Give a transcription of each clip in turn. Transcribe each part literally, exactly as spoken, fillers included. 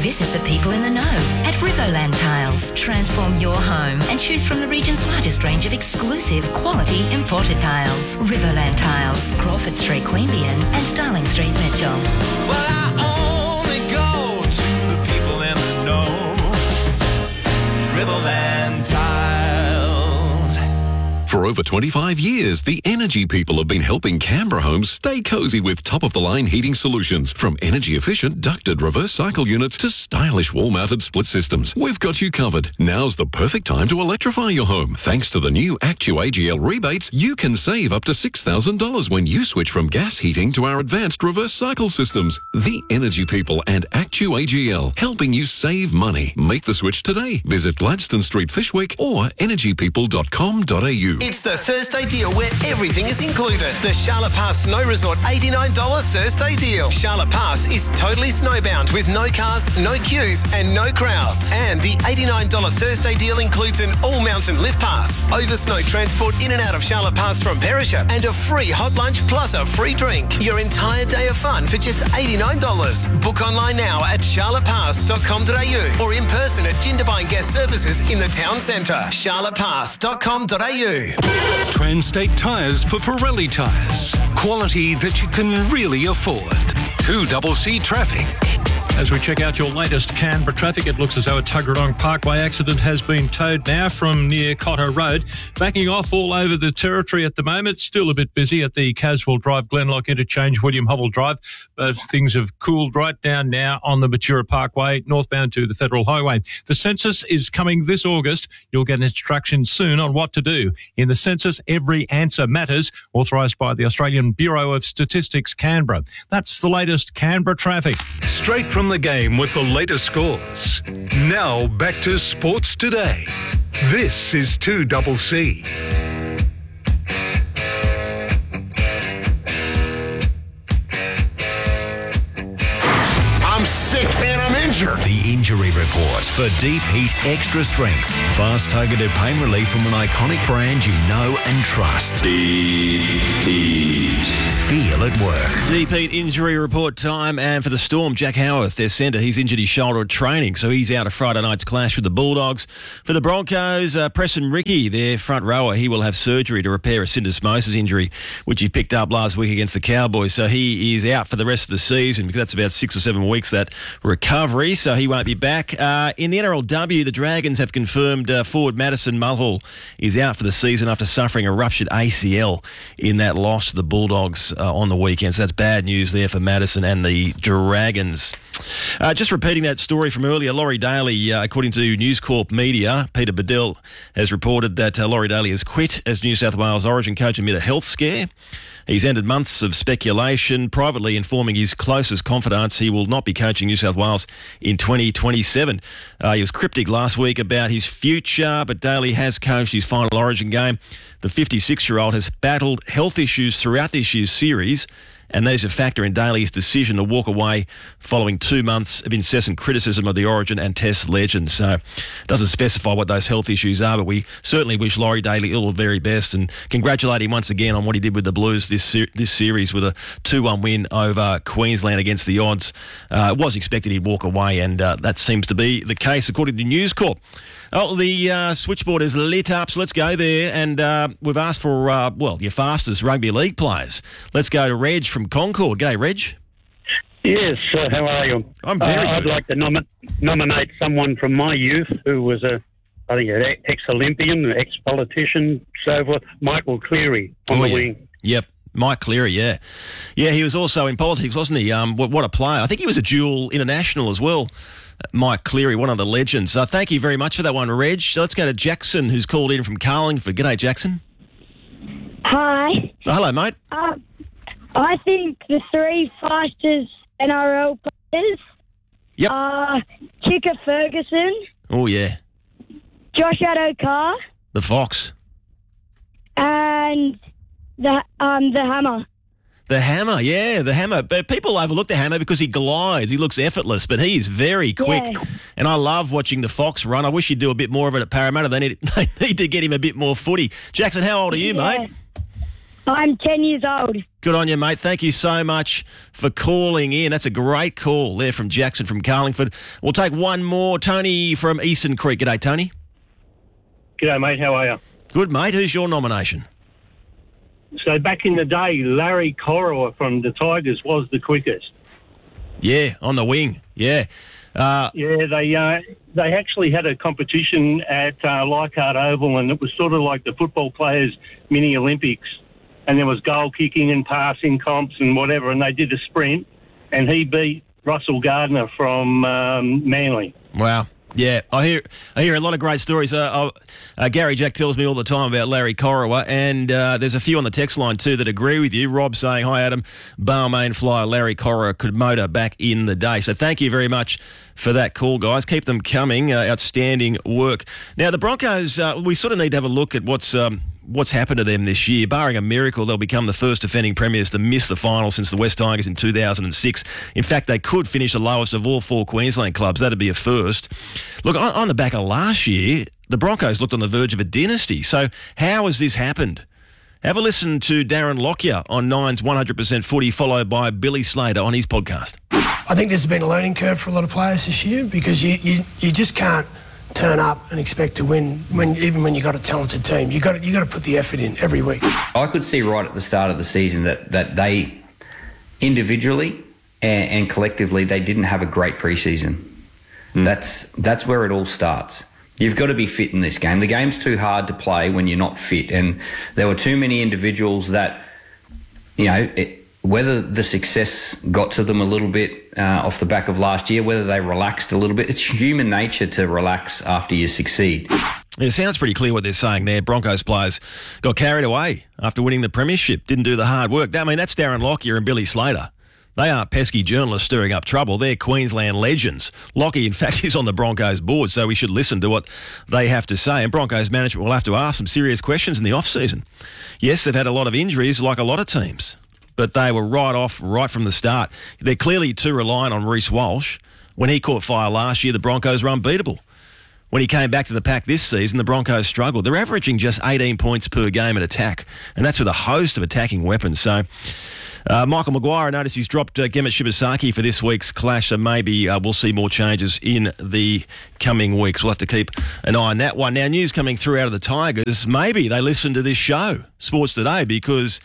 Visit the people in the know at Riverland Tiles. Transform your home and choose from the region's largest range of exclusive quality imported tiles. Riverland Tiles, Crawford Street, Queanbeyan and Darling Street, Mitchell. Well, I only go to the people in the know. Riverland Tiles. For over twenty-five years, the Energy People have been helping Canberra homes stay cosy with top-of-the-line heating solutions. From energy-efficient ducted reverse cycle units to stylish wall-mounted split systems, we've got you covered. Now's the perfect time to electrify your home. Thanks to the new ActuAGL rebates, you can save up to six thousand dollars when you switch from gas heating to our advanced reverse cycle systems. The Energy People and ActuAGL, helping you save money. Make the switch today. Visit Gladstone Street, Fishwick or energy people dot com dot a u. It's the Thursday deal where everything is included. The Charlotte Pass Snow Resort eighty-nine dollars Thursday deal. Charlotte Pass is totally snowbound with no cars, no queues and no crowds. And the eighty-nine dollars Thursday deal includes an all-mountain lift pass, over snow transport in and out of Charlotte Pass from Perisher and a free hot lunch plus a free drink. Your entire day of fun for just eighty-nine dollars. Book online now at charlotte pass dot com dot a u or in person at Jindabyne Guest Services in the town centre. charlotte pass dot com dot a u. Transtate Tyres for Pirelli tyres. Quality that you can really afford. two C C traffic. As we check out your latest Canberra traffic, it looks as though a Tuggeranong Parkway accident has been towed now from near Cotter Road. Backing off all over the territory at the moment. Still a bit busy at the Caswell Drive, Glenlock Interchange, William Hovell Drive. But things have cooled right down now on the Matura Parkway, northbound to the Federal Highway. The census is coming this August. You'll get instructions soon on what to do. In the census, every answer matters, authorised by the Australian Bureau of Statistics, Canberra. That's the latest Canberra traffic. Straight from the game with the latest scores. Now back to Sports Today. This is two C C. I'm sick and I'm injured. The Injury Report for Deep Heat Extra Strength. Fast targeted pain relief from an iconic brand you know and trust. Deep Heat. Feel at work. Deep Heat Injury Report time, and for the Storm, Jack Howarth, their centre, he's injured his shoulder at training, so he's out of Friday night's clash with the Bulldogs. For the Broncos, uh, Preston Ricky, their front rower, he will have surgery to repair a syndesmosis injury, which he picked up last week against the Cowboys, so he is out for the rest of the season, because that's about six or seven weeks, that recovery, so he won't be back. Uh, in the N R L W, the Dragons have confirmed uh, forward Madison Mulhall is out for the season after suffering a ruptured A C L in that loss to the Bulldogs uh, on the weekend. So that's bad news there for Madison and the Dragons. Uh, just repeating that story from earlier, Laurie Daly, uh, according to News Corp Media, Peter Bedell has reported that uh, Laurie Daly has quit as New South Wales Origin coach amid a health scare. He's ended months of speculation, privately informing his closest confidants he will not be coaching New South Wales in twenty twenty-seven. Uh, he was cryptic last week about his future, but Daly has coached his final Origin game. The fifty-six-year-old has battled health issues throughout this year's series, and that is a factor in Daly's decision to walk away following two months of incessant criticism of the Origin and Test legends. So it doesn't specify what those health issues are, but we certainly wish Laurie Daly all the very best and congratulate him once again on what he did with the Blues this ser- this series with a two one win over Queensland against the odds. Uh, it was expected he'd walk away, and uh, that seems to be the case according to News Corp. Oh, the uh, switchboard is lit up, so let's go there. And uh, we've asked for, uh, well, your fastest rugby league players. Let's go to Reg from Concord. G'day, Reg. Yes, uh, how are you? I'm very uh, good. I'd like to nom- nominate someone from my youth who was a, I think, an ex-Olympian, an ex-politician, so forth, Michael Cleary on oh, the yeah. wing. Yep. Mike Cleary, yeah. Yeah, he was also in politics, wasn't he? Um, what, what a player. I think he was a dual international as well. Mike Cleary, one of the legends. Uh, thank you very much for that one, Reg. So let's go to Jackson, who's called in from Carlingford. G'day, Jackson. Hi. Oh, hello, mate. Um, I think the three fastest N R L players yep. are Kicker Ferguson, Oh, yeah. Josh Adokar, The Fox. and the um the Hammer. The Hammer, yeah, the Hammer. But people overlook the Hammer because he glides. He looks effortless, but he is very quick. Yeah. And I love watching the Fox run. I wish he'd do a bit more of it at Parramatta. They need, they need to get him a bit more footy. Jackson, how old are you, Yeah. mate? I'm ten years old. Good on you, mate. Thank you so much for calling in. That's a great call there from Jackson from Carlingford. We'll take one more. Tony from Eastern Creek. G'day, Tony. G'day, mate. How are you? Good, mate. Who's your nomination? So back in the day, Larry Corowa from the Tigers was the quickest. Yeah, on the wing. Yeah. Uh, yeah, they uh, they actually had a competition at uh, Leichhardt Oval, and it was sort of like the football players' mini Olympics. And there was goal kicking and passing comps and whatever, and they did a sprint, and he beat Russell Gardner from um, Manly. Wow. Yeah, I hear I hear a lot of great stories. Uh, uh, Gary Jack tells me all the time about Larry Corowa, and uh, there's a few on the text line too that agree with you. Rob saying, hi Adam, Balmain flyer Larry Corowa could motor back in the day. So thank you very much for that call, guys. Keep them coming. Uh, outstanding work. Now, the Broncos, uh, we sort of need to have a look at what's... Um, what's happened to them this year. Barring a miracle, they'll become the first defending premiers to miss the final since the West Tigers in two thousand six. In fact, they could finish the lowest of all four Queensland clubs. That'd be a first. Look, on, on the back of last year, the Broncos looked on the verge of a dynasty. So how has this happened? Have a listen to Darren Lockyer on Nine's one hundred percent Footy, followed by Billy Slater on his podcast. I think there's been a learning curve for a lot of players this year because you, you, you just can't turn up and expect to win when even when you've got a talented team. You got you got to put the effort in every week. I could see right at the start of the season that that they individually and, and collectively they didn't have a great preseason. Mm. That's that's where it all starts. You've got to be fit in this game. The game's too hard to play when you're not fit, and there were too many individuals that, you know, it, whether the success got to them a little bit uh, off the back of last year, whether they relaxed a little bit. It's human nature to relax after you succeed. It sounds pretty clear what they're saying there. Broncos players got carried away after winning the premiership, didn't do the hard work. I mean, that's Darren Lockyer and Billy Slater. They aren't pesky journalists stirring up trouble. They're Queensland legends. Lockyer, in fact, is on the Broncos board, so we should listen to what they have to say. And Broncos management will have to ask some serious questions in the off-season. Yes, they've had a lot of injuries, like a lot of teams, but they were right off right from the start. They're clearly too reliant on Reece Walsh. When he caught fire last year, the Broncos were unbeatable. When he came back to the pack this season, the Broncos struggled. They're averaging just eighteen points per game in attack, and that's with a host of attacking weapons. So uh, Michael Maguire, I noticed he's dropped uh, Gemmet Shibasaki for this week's clash, so maybe uh, we'll see more changes in the coming weeks. We'll have to keep an eye on that one. Now, news coming through out of the Tigers, maybe they listen to this show, Sports Today, because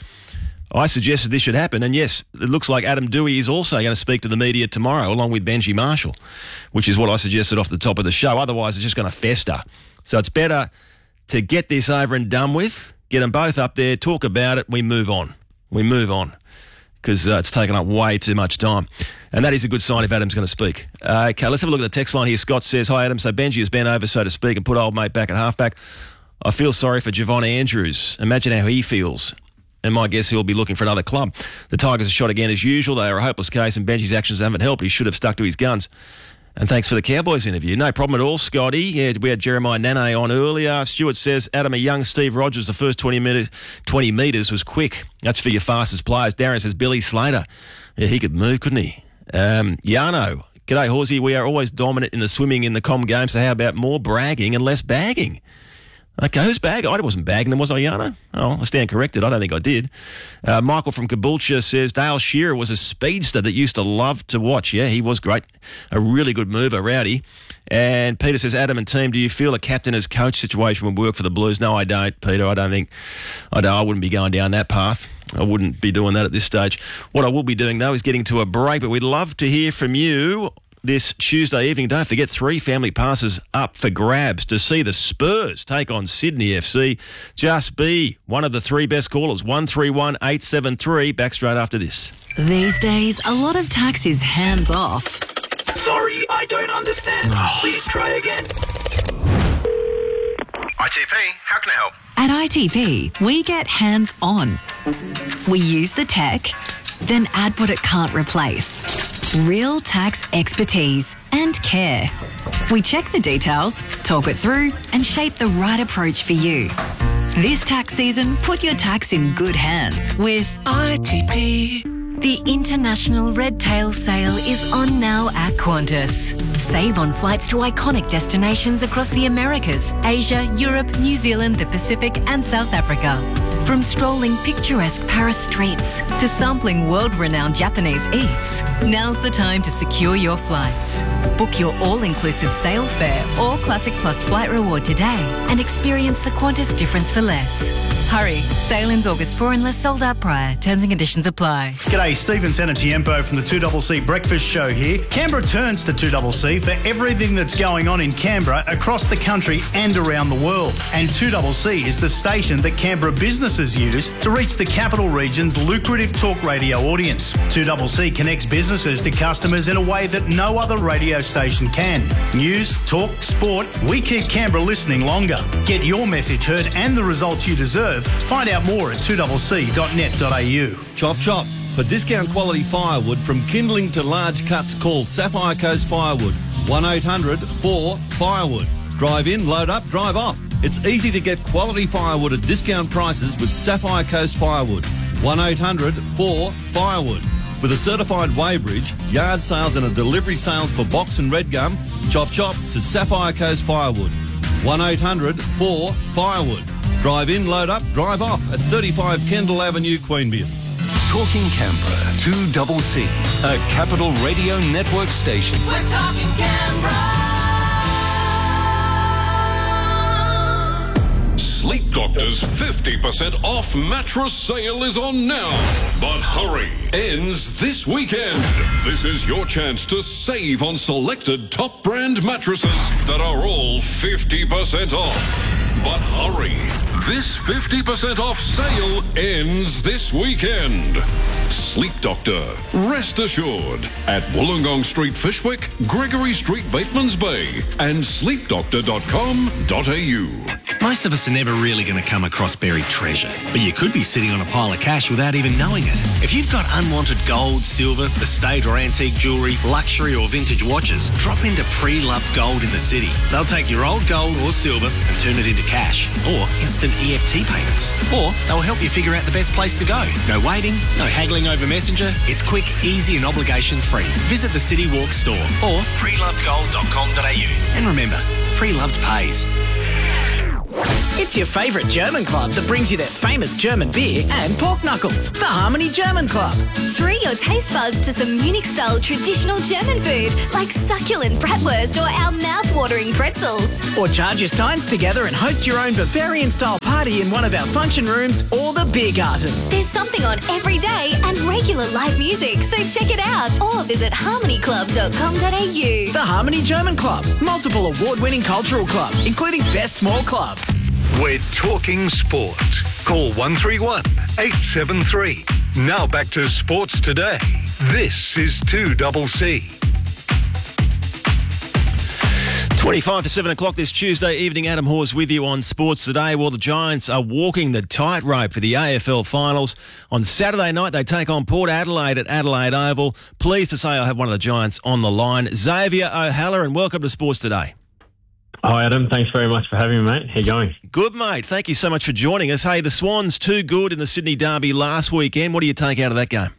I suggested this should happen, and yes, it looks like Adam Dewey is also going to speak to the media tomorrow, along with Benji Marshall, which is what I suggested off the top of the show. Otherwise, it's just going to fester. So it's better to get this over and done with, get them both up there, talk about it, we move on. We move on, because uh, it's taken up way too much time. And that is a good sign if Adam's going to speak. Uh, okay, let's have a look at the text line here. Scott says, hi, Adam. So Benji has been over, so to speak, and put old mate back at halfback. I feel sorry for Javon Andrews. Imagine how he feels. And my guess he'll be looking for another club. The Tigers are shot again as usual. They are a hopeless case, and Benji's actions haven't helped. He should have stuck to his guns. And thanks for the Cowboys interview. No problem at all, Scotty. Yeah, we had Jeremiah Nane on earlier. Stuart says, Adam, a young Steve Rogers, the first twenty metres, twenty metres was quick. That's for your fastest players. Darren says, Billy Slater. Yeah, he could move, couldn't he? Um, Yarno, g'day, Horsey. We are always dominant in the swimming in the com game, so how about more bragging and less bagging? Okay, who's bagging? I wasn't bagging them, was I, Yana? Oh, I stand corrected. I don't think I did. Uh, Michael from Caboolture says, Dale Shearer was a speedster that used to love to watch. Yeah, he was great. A really good mover, Rowdy. And Peter says, Adam and team, do you feel a captain as coach situation would work for the Blues? No, I don't, Peter. I don't think, I, don't, I wouldn't be going down that path. I wouldn't be doing that at this stage. What I will be doing, though, is getting to a break, but we'd love to hear from you this Tuesday evening. Don't forget, three family passes up for grabs to see the Spurs take on Sydney F C. Just be one of the three best callers. one three one eight seven three. Back straight after this. These days, a lot of tax is hands off. Sorry, I don't understand. Please try again. I T P, how can I help? At I T P, we get hands on. We use the tech, then add what it can't replace. Real tax expertise and care. We check the details, talk it through, and shape the right approach for you. This tax season, put your tax in good hands with I T P. The International Red Tail Sale is on now at Qantas. Save on flights to iconic destinations across the Americas, Asia, Europe, New Zealand, the Pacific and South Africa. From strolling picturesque Paris streets to sampling world-renowned Japanese eats, now's the time to secure your flights. Book your all-inclusive sail fare or Classic Plus flight reward today and experience the Qantas difference for less. Hurry, sail-ins August fourth unless sold out prior. Terms and conditions apply. G'day, Stephen Sanatiempo from the two C C Breakfast Show here. Canberra turns to two C C for everything that's going on in Canberra, across the country and around the world. And two C C is the station that Canberra businesses use to reach the capital region's lucrative talk radio audience. two C C connects businesses to customers in a way that no other radio station can. News, talk, sport, we keep Canberra listening longer. Get your message heard and the results you deserve. Find out more at two c c dot net dot a u. Chop chop. For discount quality firewood from kindling to large cuts, call Sapphire Coast Firewood. one eight hundred four firewood. Drive in, load up, drive off. It's easy to get quality firewood at discount prices with Sapphire Coast Firewood. one eight hundred four firewood. With a certified weighbridge, yard sales and a delivery sales for box and red gum, chop chop to Sapphire Coast Firewood. one eight hundred four firewood. Drive in, load up, drive off at thirty-five Kendall Avenue, Queanbeyan. Talking Canberra, two C C, a Capital Radio Network station. We're talking Canberra. Sleep Doctor's fifty percent off mattress sale is on now. But hurry, ends this weekend. This is your chance to save on selected top brand mattresses that are all fifty percent off. But hurry, this fifty percent off sale ends this weekend. Sleep Doctor, rest assured, at Wollongong Street, Fishwick, Gregory Street, Batemans Bay, and sleep doctor dot com dot a u. Most of us are never really going to come across buried treasure, but you could be sitting on a pile of cash without even knowing it. If you've got unwanted gold, silver, estate or antique jewellery, luxury or vintage watches, drop into Pre-Loved Gold in the city. They'll take your old gold or silver and turn it into cash, or instant E F T payments. Or they'll help you figure out the best place to go. No waiting, no haggling over Messenger. It's quick, easy and obligation free. Visit the City Walk store or pre loved gold dot com dot a u. And remember, Pre-Loved pays. It's your favourite German club that brings you their famous German beer and pork knuckles. The Harmony German Club. Treat your taste buds to some Munich-style traditional German food like succulent bratwurst or our mouth-watering pretzels. Or charge your steins together and host your own Bavarian-style party in one of our function rooms or the beer garden. There's something on every day and regular live music, so check it out or visit harmony club dot com dot a u. The Harmony German Club. Multiple award-winning cultural club, including Best Small Club. We're talking sport. Call one three one, eight seven three. Now back to Sports Today. This is two C C. twenty-five to seven o'clock this Tuesday evening. Adam Hawes with you on Sports Today. Well, the Giants are walking the tightrope for the A F L finals. On Saturday night, they take on Port Adelaide at Adelaide Oval. Pleased to say I have one of the Giants on the line, Xavier O'Halloran. Welcome to Sports Today. Hi, Adam. Thanks very much for having me, mate. How you going? Good, mate. Thank you so much for joining us. Hey, the Swans, too good in the Sydney Derby last weekend. What do you take out of that game?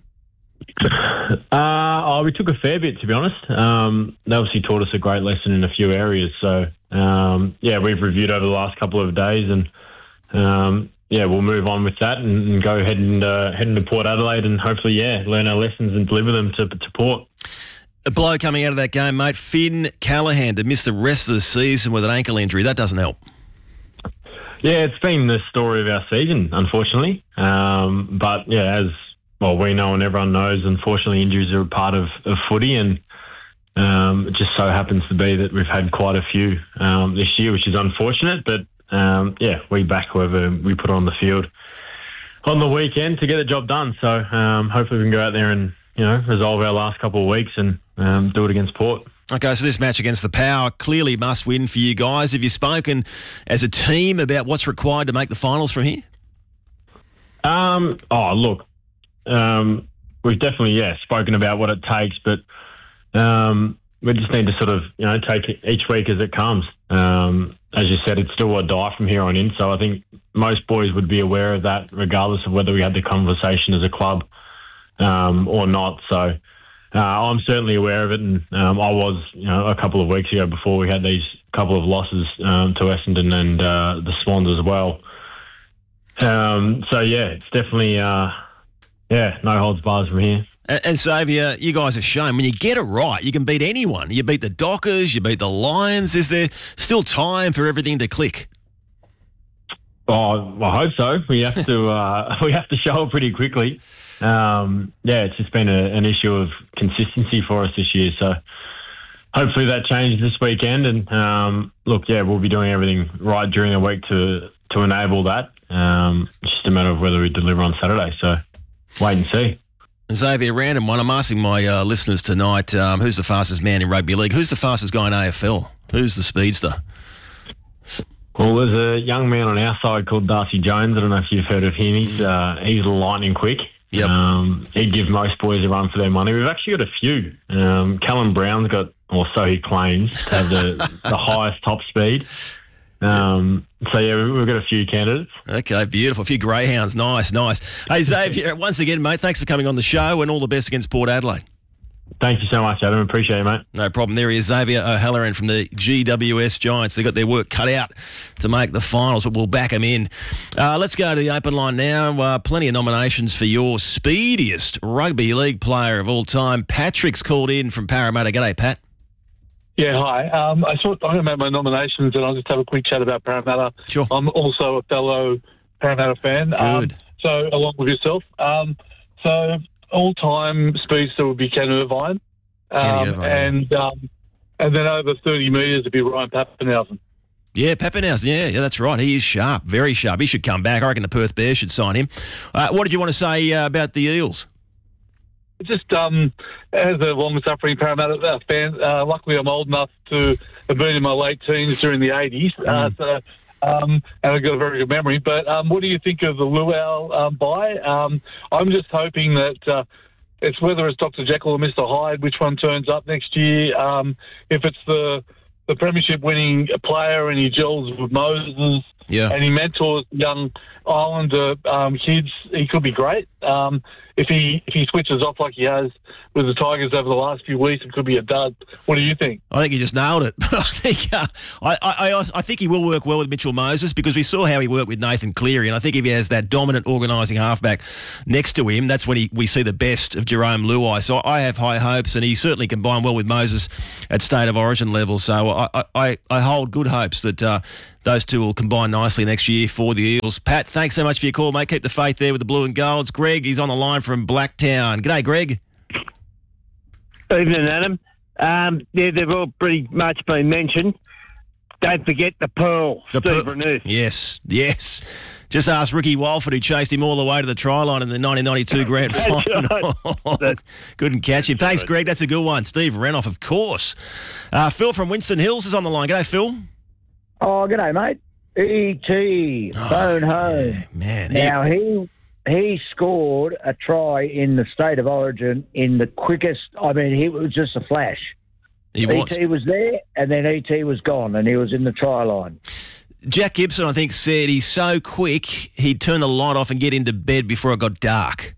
Uh, oh, we took a fair bit, to be honest. Um, they obviously taught us a great lesson in a few areas. So, um, yeah, we've reviewed over the last couple of days and, um, yeah, we'll move on with that and, and go ahead and uh, head into Port Adelaide and hopefully, yeah, learn our lessons and deliver them to, to Port. A blow coming out of that game, mate. Finn Callaghan to miss the rest of the season with an ankle injury. That doesn't help. Yeah, it's been the story of our season, unfortunately. Um, but, yeah, as well we know and everyone knows, unfortunately, injuries are a part of, of footy, and um, it just so happens to be that we've had quite a few um, this year, which is unfortunate. But, um, yeah, we back whoever we put on the field on the weekend to get the job done. So um, hopefully we can go out there and, you know, resolve our last couple of weeks and um, do it against Port. Okay, so this match against the Power clearly must win for you guys. Have you spoken as a team about what's required to make the finals from here? Um, oh, look, um, we've definitely, yeah, spoken about what it takes, but um, we just need to sort of, you know, take it each week as it comes. Um, as you said, it's still a die from here on in, so I think most boys would be aware of that regardless of whether we had the conversation as a club um, or not. So uh, I'm certainly aware of it, and um, I was, you know, a couple of weeks ago before we had these couple of losses um, to Essendon and uh, the Swans as well. Um, so, yeah, it's definitely, uh, yeah, no holds bars from here. And, and Xavier, you guys have shown when you get it right, you can beat anyone. You beat the Dockers, you beat the Lions. Is there still time for everything to click? Oh, I hope so. We have to uh, we have to show it pretty quickly. Um, yeah, it's just been a, an issue of consistency for us this year. So hopefully that changes this weekend. And um, look, yeah, we'll be doing everything right during the week to to enable that. Um, it's just a matter of whether we deliver on Saturday. So wait and see. Xavier, random one. I'm asking my uh, listeners tonight, um, who's the fastest man in rugby league? Who's the fastest guy in A F L? Who's the speedster? Well, there's a young man on our side called Darcy Jones. I don't know if you've heard of him. He's uh, he's lightning quick. Yep. Um, he'd give most boys a run for their money. We've actually got a few. Um, Callum Brown's got, or so he claims, to have the, the highest top speed. Um, so, yeah, we've got a few candidates. Okay, beautiful. A few greyhounds. Nice, nice. Hey, Xavier, once again, mate, thanks for coming on the show and all the best against Port Adelaide. Thank you so much, Adam. Appreciate it, mate. No problem. There he is, Xavier O'Halloran from the G W S Giants. They've got their work cut out to make the finals, but we'll back them in. Uh, let's go to the open line now. Uh, plenty of nominations for your speediest rugby league player of all time. Patrick's called in from Parramatta. G'day, Pat. Yeah, hi. Um, I thought I'm going to make my nominations and I'll just have a quick chat about Parramatta. Sure. I'm also a fellow Parramatta fan. Good. Um, so, along with yourself. Um, so... All-time speedster would be Ken Irvine. Kenny Um, Irvine, and um, and then over thirty metres would be Ryan Pappenhausen. Yeah, Pappenhausen. Yeah, yeah, that's right. He is sharp, very sharp. He should come back. I reckon the Perth Bears should sign him. Uh, what did you want to say uh, about the Eels? Just um, as a long-suffering Parramatta fan, uh, luckily I'm old enough to have been in my late teens during the eighties. Mm. Uh, so, um, and I've got a very good memory. But um, what do you think of the Luau um, buy? Um, I'm just hoping that uh, it's whether it's Doctor Jekyll or Mister Hyde, which one turns up next year. Um, if it's the the premiership-winning player and he gels with Moses yeah. and he mentors young Islander um, kids, he could be great. Um, if he if he switches off like he has with the Tigers over the last few weeks, it could be a dud. What do you think? I think he just nailed it. I think uh, I, I I think he will work well with Mitchell Moses because we saw how he worked with Nathan Cleary, and I think if he has that dominant organising halfback next to him, that's when he, we see the best of Jerome Luai. So I have high hopes, and he certainly combined well with Moses at State of Origin level. So I I, I hold good hopes that uh, those two will combine nicely next year for the Eels. Pat, thanks so much for your call, mate. Keep the faith there with the blue and golds. Greg, he's on the line from Blacktown. G'day, Greg. Evening, Adam. Um, yeah, they've all pretty much been mentioned. Don't forget the Pearl, The Steve Pearl. Renouf. Yes, yes. Just ask Ricky Walford, who chased him all the way to the try line in the nineteen ninety-two grand That's final. right. Couldn't catch him. Thanks, Greg. That's a good one. Steve Renouf, of course. Uh, Phil from Winston Hills is on the line. G'day, Phil. Oh, g'day, mate. E T phone home. Yeah, man. Now, he he scored a try in the State of Origin in the quickest, I mean, he was just a flash. He was. E T was there, and then E T was gone, and he was in the try line. Jack Gibson, I think, said he's so quick, he'd turn the light off and get into bed before it got dark.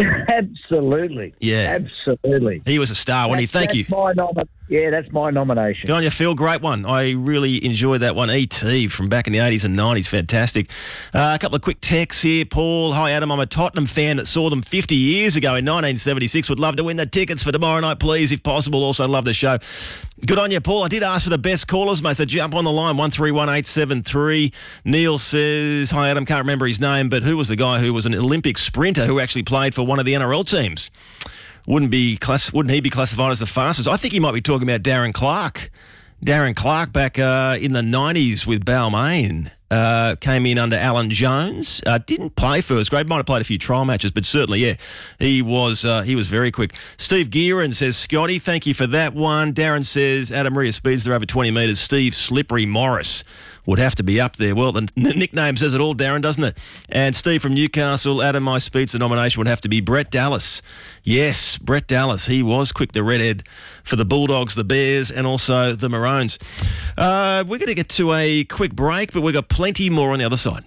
Absolutely. Yeah. Absolutely. He was a star, wasn't he? Thank That's you. My nomi- yeah, that's my nomination. Good on you, Phil. Great one. I really enjoyed that one. E T from back in the eighties and nineties. Fantastic. Uh, a couple of quick texts here. Paul, hi, Adam. I'm a Tottenham fan that saw them fifty years ago in nineteen seventy-six. Would love to win the tickets for tomorrow night, please, if possible. Also love the show. Good on you, Paul. I did ask for the best callers, mate, so jump on the line, one three one eight seven three. Neil says, hi, Adam. Can't remember his name, but who was the guy who was an Olympic sprinter who actually played for one of the N R L teams? Wouldn't be class- Wouldn't he be classified as the fastest? I think he might be talking about Darren Clark. Darren Clark back uh, in the nineties with Balmain. Uh, came in under Alan Jones. Uh, didn't play first grade. Might have played a few trial matches, but certainly, yeah, he was uh, he was very quick. Steve Gearan says, Scotty, thank you for that one. Darren says, Adam Maria speedster over twenty metres. Steve Slippery Morris would have to be up there. Well, the n- nickname says it all, Darren, doesn't it? And Steve from Newcastle, Adam, my speedster nomination would have to be Brett Dallas. Yes, Brett Dallas. He was quick, the redhead for the Bulldogs, the Bears, and also the Maroons. Uh, we're going to get to a quick break, but we've got plenty more on the other side.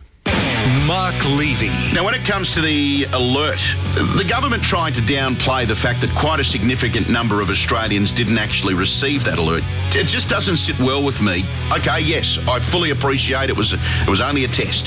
Mark Levy. Now, when it comes to the alert, the government tried to downplay the fact that quite a significant number of Australians didn't actually receive that alert. It just doesn't sit well with me. Okay, yes, I fully appreciate it was it was only a test.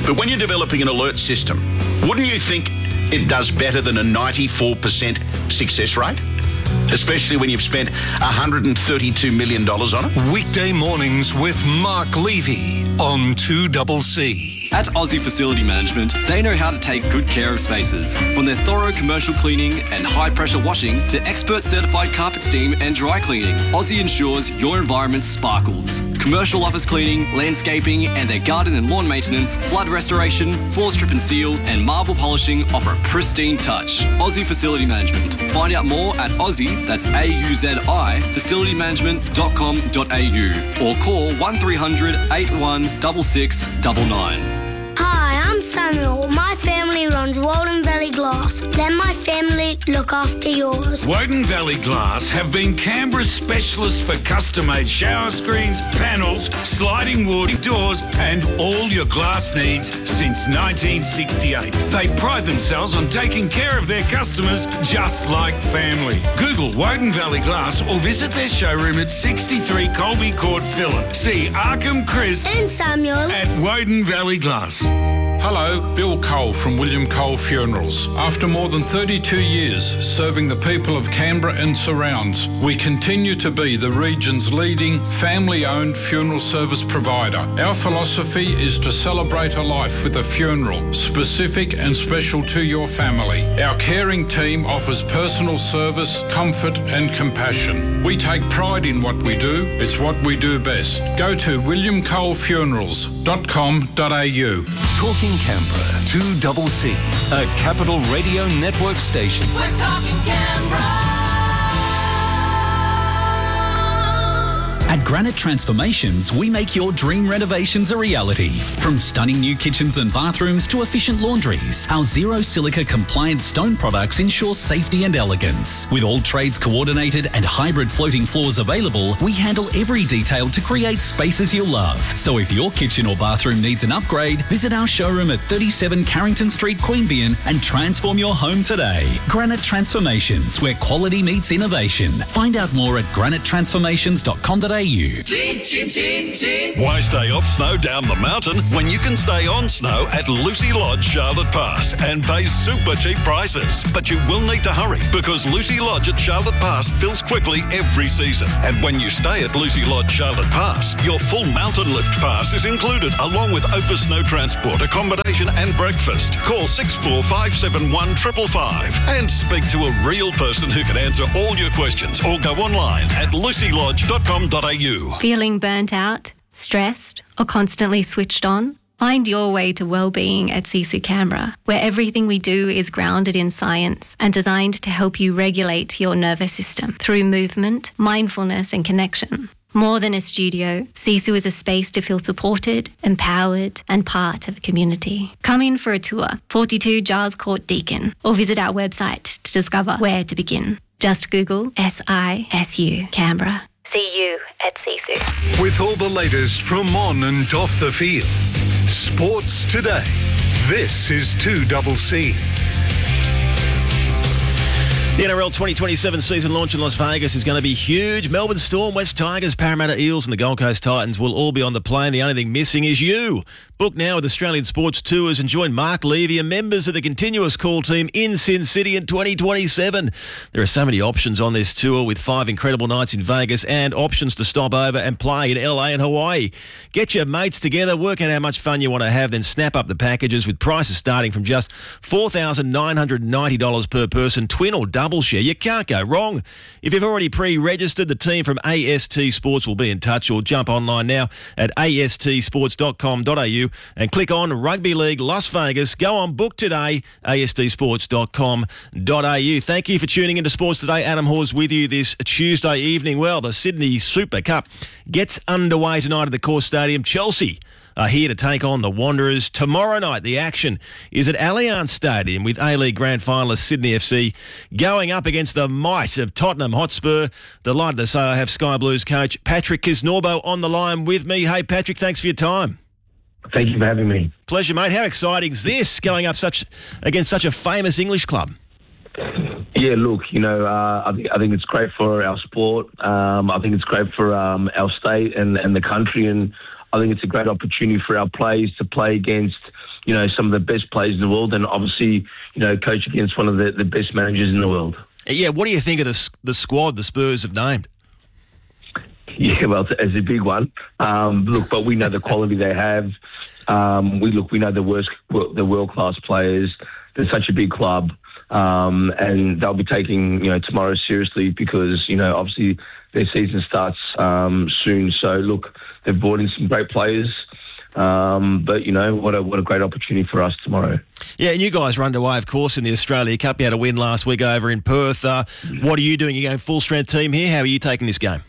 But when you're developing an alert system, wouldn't you think it does better than a ninety-four percent success rate? Especially when you've spent one hundred thirty-two million dollars on it? Weekday mornings with Mark Levy on two C. At Aussie Facility Management, they know how to take good care of spaces. From their thorough commercial cleaning and high-pressure washing to expert certified carpet steam and dry cleaning, Aussie ensures your environment sparkles. Commercial office cleaning, landscaping, and their garden and lawn maintenance, flood restoration, floor strip and seal, and marble polishing offer a pristine touch. Aussie Facility Management. Find out more at Aussie, that's A U Z I, facility management dot com dot a u, or call one three hundred, eight one six six nine nine. Hi, I'm Samuel. My family runs Walden Valley Glass. Let my family look after yours. Woden Valley Glass have been Canberra's specialists for custom-made shower screens, panels, sliding wood doors and all your glass needs since nineteen sixty-eight. They pride themselves on taking care of their customers just like family. Google Woden Valley Glass or visit their showroom at sixty-three Colby Court, Phillip. See Arkham, Chris and Samuel at Woden Valley Glass. Hello, Bill Cole from William Cole Funerals. After more than thirty-two years serving the people of Canberra and surrounds, we continue to be the region's leading family-owned funeral service provider. Our philosophy is to celebrate a life with a funeral specific and special to your family. Our caring team offers personal service, comfort and compassion. We take pride in what we do. It's what we do best. Go to william cole funerals dot com dot a u. Talking Canberra, two C, a Capital Radio Network station. We're talking Canberra. At Granite Transformations, we make your dream renovations a reality. From stunning new kitchens and bathrooms to efficient laundries, our zero silica compliant stone products ensure safety and elegance. With all trades coordinated and hybrid floating floors available, we handle every detail to create spaces you'll love. So if your kitchen or bathroom needs an upgrade, visit our showroom at thirty-seven Carrington Street, Queanbeyan and transform your home today. Granite Transformations, where quality meets innovation. Find out more at granite transformations dot com dot a u. Chin, chin, chin, chin. Why stay off snow down the mountain when you can stay on snow at Lucy Lodge, Charlotte Pass and pay super cheap prices? But you will need to hurry because Lucy Lodge at Charlotte Pass fills quickly every season. And when you stay at Lucy Lodge, Charlotte Pass, your full mountain lift pass is included along with over snow transport, accommodation and breakfast. Call six four five seven one five five five and speak to a real person who can answer all your questions or go online at lucy lodge dot com dot a u. Feeling burnt out, stressed, or constantly switched on? Find your way to well-being at Sisu Canberra, where everything we do is grounded in science and designed to help you regulate your nervous system through movement, mindfulness and connection. More than a studio, Sisu is a space to feel supported, empowered and part of a community. Come in for a tour, forty-two Giles Court, Deakin, or visit our website to discover where to begin. Just Google S I S U Canberra. See you at Sisu. With all the latest from on and off the field. Sports Today. This is two C. The N R L twenty twenty-seven season launch in Las Vegas is going to be huge. Melbourne Storm, West Tigers, Parramatta Eels and the Gold Coast Titans will all be on the plane. The only thing missing is you. Book now with Australian Sports Tours and join Mark Levy and members of the continuous call team in Sin City in twenty twenty-seven. There are so many options on this tour with five incredible nights in Vegas and options to stop over and play in L A and Hawaii. Get your mates together, work out how much fun you want to have, then snap up the packages with prices starting from just four thousand nine hundred ninety dollars per person, twin or double share. You can't go wrong. If you've already pre-registered, the team from A S T Sports will be in touch, or jump online now at a s t sports dot com dot a u and click on Rugby League Las Vegas. Go on, book today, a s t sports dot com dot a u. Thank you for tuning into Sports Today. Adam Hawes with you this Tuesday evening. Well, the Sydney Super Cup gets underway tonight at the Core Stadium. Chelsea are here to take on the Wanderers. Tomorrow night, the action is at Allianz Stadium with A-League Grand Finalist Sydney F C going up against the might of Tottenham Hotspur. Delighted to say I have Sky Blues coach Patrick Kisnorbo on the line with me. Hey, Patrick, thanks for your time. Thank you for having me. Pleasure, mate. How exciting is this, going up such against such a famous English club? Yeah, look, you know, uh, I, think, I think it's great for our sport. Um, I think it's great for um, our state and, and the country, and I think it's a great opportunity for our players to play against you know, some of the best players in the world, and obviously, you know, coach against one of the, the best managers in the world. Yeah, what do you think of the the squad the Spurs have named? Yeah, well, it's, it's a big one. Um, look, but we know the quality they have. Um, we look, we know the worst, the world class players. They're such a big club, um, and they'll be taking, you know, tomorrow seriously because, you know, obviously their season starts um, soon. So look, they've brought in some great players. Um, but, you know, what a what a great opportunity for us tomorrow. Yeah, and you guys were underway, of course, in the Australia Cup. You had a win last week over in Perth. Uh, what are you doing? You're going full-strength team here. How are you taking this game?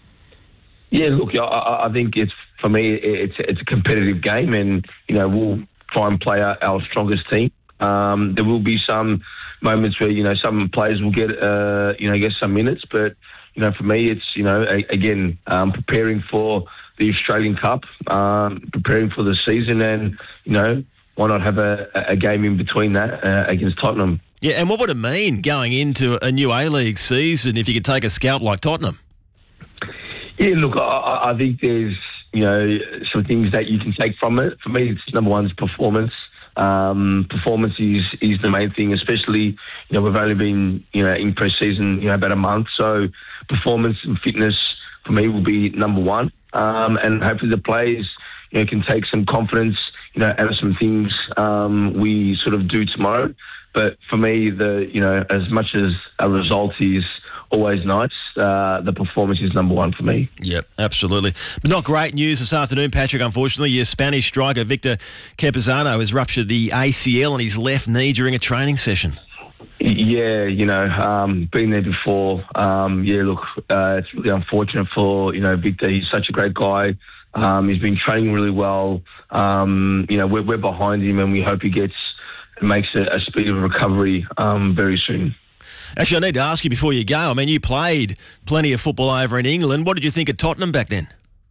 Yeah, look, I, I think it's, for me, it's it's a competitive game, and, you know, we'll try and play our, our strongest team. Um, there will be some moments where, you know, some players will get, uh, you know, get some minutes, but, you know, for me, it's, you know, a, again, um, preparing for the Australian Cup, um, preparing for the season, and, you know, why not have a, a game in between that uh, against Tottenham? Yeah, and what would it mean going into a new A-League season if you could take a scalp like Tottenham? Yeah, look, I, I think there's, you know, some things that you can take from it. For me, it's number one is performance. Um, performance is, is the main thing, especially, you know, we've only been, you know, in pre-season, you know, about a month. So performance and fitness for me will be number one. Um, and hopefully the players, you know, can take some confidence, you know, out of some things um, we sort of do tomorrow. But for me, the, you know, as much as a result is always nice, uh, the performance is number one for me. Yep, absolutely. But not great news this afternoon, Patrick, unfortunately. Your Spanish striker, Victor Campuzano, has ruptured the A C L on his left knee during a training session. Yeah, you know, um, been there before. Um, yeah, look, uh, it's really unfortunate for, you know, Victor. He's such a great guy. Um, he's been training really well. Um, you know, we're, we're behind him, and we hope he gets makes a, a speedy recovery um, very soon. Actually, I need to ask you before you go. I mean, you played plenty of football over in England. What did you think of Tottenham back then?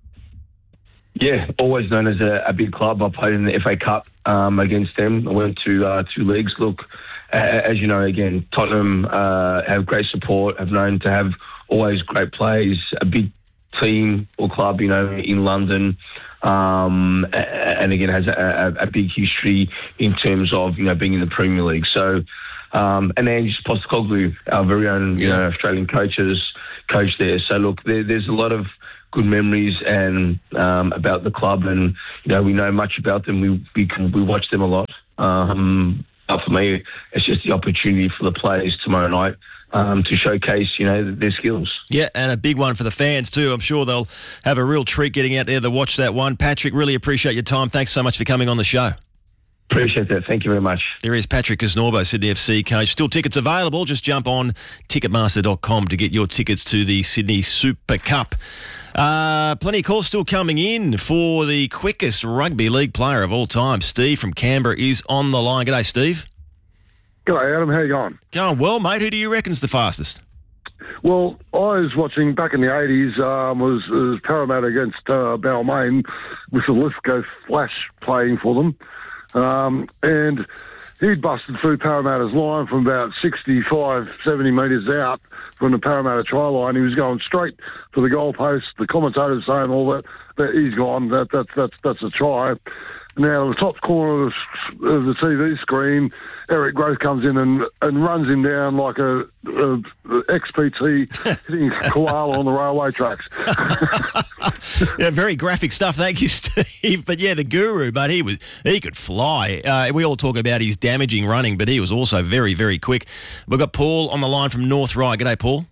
Yeah, always known as a, a big club. I played in the F A Cup um, against them. I went to uh, two leagues. Look, uh, as you know, again, Tottenham uh, have great support, have known to have always great players, a big team or club, you know, in London. Um, and again, has a, a big history in terms of, you know, being in the Premier League. So, um, and Ange Postecoglou, our very own, you yeah. know, Australian coaches, coach there. So look, there, there's a lot of good memories and um, about the club, and you know, we know much about them. We we can, we watch them a lot. Um, but for me, it's just the opportunity for the players tomorrow night Um, to showcase, you know, their skills. Yeah, and a big one for the fans too. I'm sure they'll have a real treat getting out there to watch that one. Patrick, really appreciate your time. Thanks so much for coming on the show. Appreciate that. Thank you very much. There is Patrick Cosnorbo, Sydney F C coach. Still tickets available. Just jump on ticketmaster dot com to get your tickets to the Sydney Super Cup. Uh, plenty of calls still coming in for the quickest rugby league player of all time. Steve from Canberra is on the line. G'day, Steve. G'day, Adam. How you going? Going well, mate. Who do you reckon's the fastest? Well, I was watching back in the eighties, um, was, was Parramatta against uh, Balmain with the Lithgow Flash playing for them. Um, and he'd busted through Parramatta's line from about sixty-five, seventy metres out from the Parramatta try line. He was going straight to the goalpost. The commentators saying all that, that he's gone, that, that, that's, that's a try. Now, the top corner of the, of the T V screen, Eric Grothe comes in and, and runs him down like a, a, a X P T hitting koala on the railway tracks. Yeah, very graphic stuff. Thank you, Steve. But yeah, the guru, but he was he could fly. Uh, we all talk about his damaging running, but he was also very, very quick. We've got Paul on the line from North Ryde. G'day, Paul.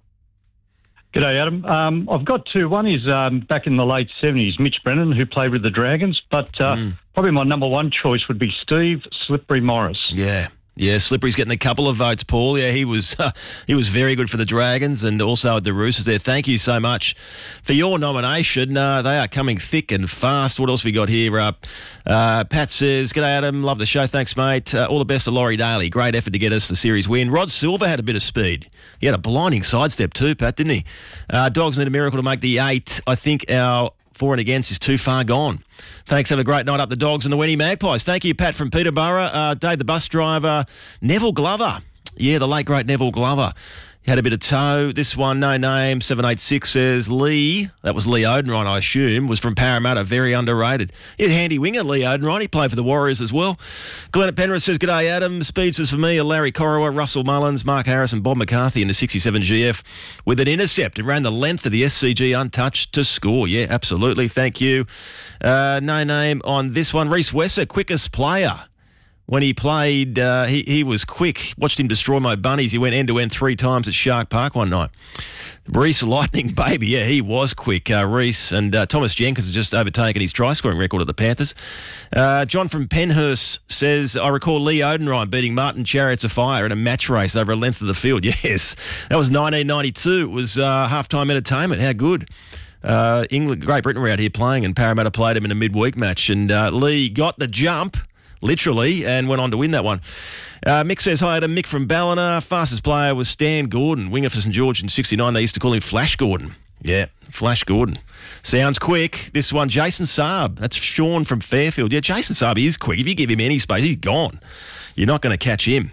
G'day, Adam. Um, I've got two. One is um, back in the late seventies, Mitch Brennan, who played with the Dragons. But uh, mm. probably my number one choice would be Steve Slippery Morris. Yeah. Yeah, Slippery's getting a couple of votes, Paul. Yeah, he was uh, he was very good for the Dragons and also at the Roosters there. Thank you so much for your nomination. Uh, they are coming thick and fast. What else we got here? Uh, uh, Pat says, "G'day, Adam. Love the show. Thanks, mate. Uh, all the best to Laurie Daly. Great effort to get us the series win." Rod Silver had a bit of speed. He had a blinding sidestep too, Pat, didn't he? Uh, Dogs need a miracle to make the eight. I think our for and against is too far gone. Thanks. Have a great night up the Dogs and the Wenny Magpies. Thank you, Pat from Peterborough. Uh, Dave, the bus driver. Neville Glover. Yeah, the late, great Neville Glover. He had a bit of toe. This one, no name, seven eight six says Lee, that was Lee Oudenryn, I assume, was from Parramatta, very underrated. He's a handy winger, Lee Oudenryn. He played for the Warriors as well. Glenn at Penrith says, G'day, Adam. Speedsters for me are Larry Corriwa, Russell Mullins, Mark Harris and Bob McCarthy in the sixty-seven G F with an intercept and ran the length of the S C G untouched to score. Yeah, absolutely. Thank you. Uh, no name on this one. Reece Wesser, quickest player. When he played, uh, he, he was quick. Watched him destroy my bunnies. He went end-to-end three times at Shark Park one night. Reece Lightning Baby, yeah, he was quick. Uh, Reece and uh, Thomas Jenkins has just overtaken his try-scoring record at the Panthers. Uh, John from Penhurst says, I recall Lee Oudenryn beating Martin Chariots of Fire in a match race over a length of the field. Yes, that was nineteen ninety-two. It was uh, halftime entertainment. How good. Uh, England, Great Britain were out here playing and Parramatta played him in a midweek match. And uh, Lee got the jump, literally, and went on to win that one. Uh, Mick says, hi, Adam. Mick from Ballina. Fastest player was Stan Gordon, winger for St George in sixty-nine. They used to call him Flash Gordon. Yeah, Flash Gordon. Sounds quick. This one, Jason Saab. That's Sean from Fairfield. Yeah, Jason Saab is quick. If you give him any space, he's gone. You're not going to catch him.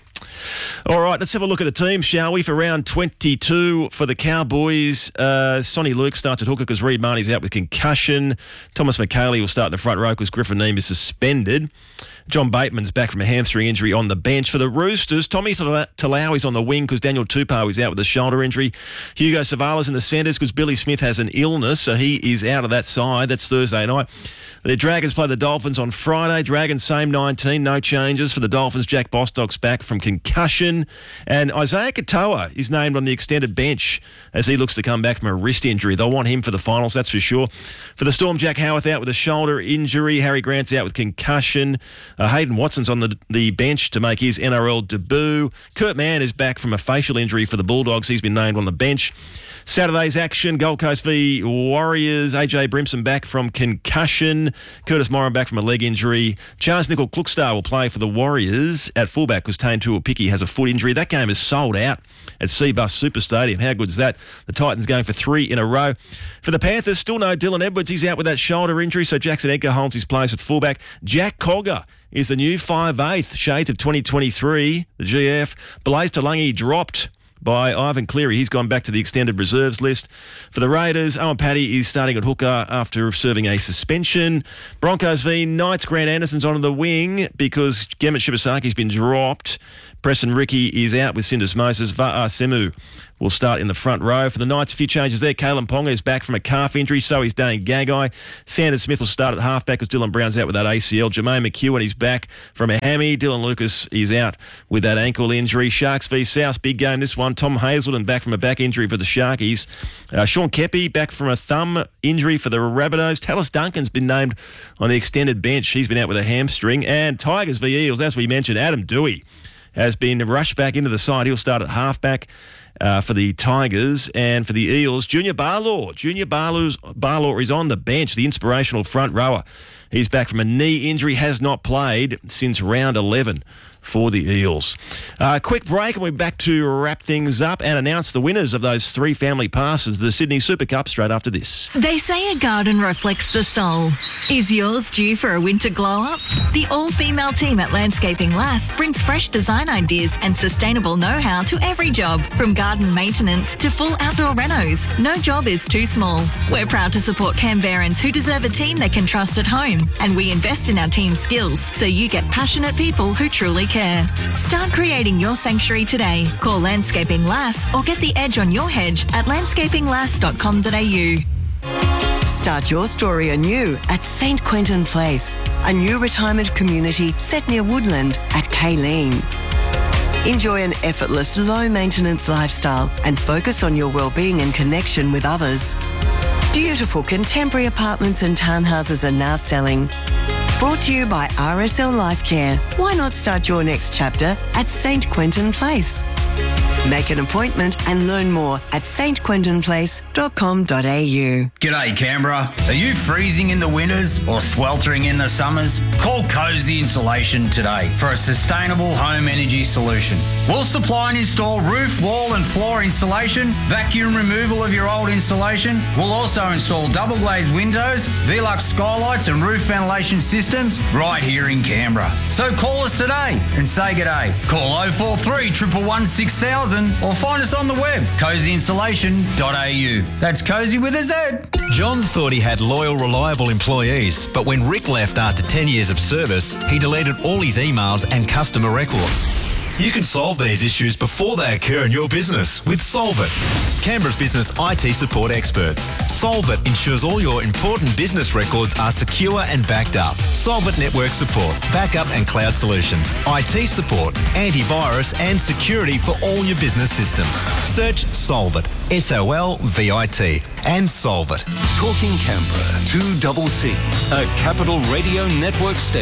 All right, let's have a look at the team, shall we? For round twenty-two for the Cowboys, uh, Sonny Luke starts at hooker because Reed Marnie's out with concussion. Thomas McHaley will start in the front row because Griffin Neame is suspended. John Bateman's back from a hamstring injury on the bench. For the Roosters, Tommy Talau is on the wing because Daniel Tupou is out with a shoulder injury. Hugo Savala's in the centres because Billy Smith has an illness, so he is out of that side. That's Thursday night. The Dragons play the Dolphins on Friday. Dragons, same nineteen, no changes. For the Dolphins, Jack Bostock's back from concussion. And Isaiah Katoa is named on the extended bench as he looks to come back from a wrist injury. They'll want him for the finals, that's for sure. For the Storm, Jack Howarth out with a shoulder injury. Harry Grant's out with concussion. Uh, Hayden Watson's on the, the bench to make his N R L debut. Kurt Mann is back from a facial injury for the Bulldogs. He's been named on the bench. Saturday's action, Gold Coast v Warriors. A J Brimson back from concussion. Curtis Moran back from a leg injury. Charles Nickel Klukstar will play for the Warriors at fullback because Tane Tuapiki has a foot injury. That game is sold out at Seabus Super Stadium. How good is that? The Titans going for three in a row. For the Panthers, still no Dylan Edwards. He's out with that shoulder injury, so Jackson Edgar holds his place at fullback. Jack Cogger is the new five eighth shades of twenty twenty-three. The G F. Blaze Talangi dropped by Ivan Cleary. He's gone back to the extended reserves list. For the Raiders, Owen Paddy is starting at hooker after serving a suspension. Broncos v Knights, Grant Anderson's on the wing because Gemmet Shibasaki's been dropped. Preston Ricky is out with Syndesmosis. Va'a Semu will start in the front row. For the Knights, a few changes there. Kalen Ponga is back from a calf injury, so is Dane Gagai. Sanders Smith will start at halfback because Dylan Brown's out with that A C L. Jermaine McEwen is back from a hammy. Dylan Lucas is out with that ankle injury. Sharks v South, big game this one. Tom Hazelton back from a back injury for the Sharkies. Uh, Sean Kepi back from a thumb injury for the Rabbitohs. Tallis Duncan's been named on the extended bench. He's been out with a hamstring. And Tigers v Eels, as we mentioned, Adam Dewey has been rushed back into the side. He'll start at halfback uh, for the Tigers. And for the Eels, Junior Barlaw. Junior Barlaw's, Barlaw is on the bench, the inspirational front rower. He's back from a knee injury, has not played since round eleven for the Eels. Uh, quick break and we're back to wrap things up and announce the winners of those three family passes to the Sydney Super Cup straight after this. They say a garden reflects the soul. Is yours due for a winter glow-up? The all-female team at Landscaping Lass brings fresh design ideas and sustainable know-how to every job, from garden maintenance to full outdoor renos. No job is too small. We're proud to support Canberrans who deserve a team they can trust at home, and we invest in our team's skills so you get passionate people who truly care. Start creating your sanctuary today. Call Landscaping Lass or get the edge on your hedge at landscaping lass dot com dot a u. Start your story anew at Saint Quentin Place, a new retirement community set near Woodland at Kayleen. Enjoy an effortless, low-maintenance lifestyle and focus on your well-being and connection with others. Beautiful contemporary apartments and townhouses are now selling. Brought to you by R S L Life Care. Why not start your next chapter at Saint Quentin Place? Make an appointment and learn more at saint quentin place dot com dot a u. G'day Canberra. Are you freezing in the winters or sweltering in the summers? Call Cozy Insulation today for a sustainable home energy solution. We'll supply and install roof, wall and floor insulation, vacuum removal of your old insulation. We'll also install double glazed windows, Velux skylights and roof ventilation systems right here in Canberra. So call us today and say g'day. Call oh four three, one one one, six thousand thousand or find us on the web, cosy insulation dot a u. That's cosy with a Z. John thought he had loyal, reliable employees, but when Rick left after ten years of service, he deleted all his emails and customer records. You can solve these issues before they occur in your business with Solvit, Canberra's business I T support experts. Solvit ensures all your important business records are secure and backed up. Solvit network support, backup and cloud solutions, I T support, antivirus and security for all your business systems. Search Solvit, S O L V I T, and Solvit. Talking Canberra, two C C, a Capital Radio Network station.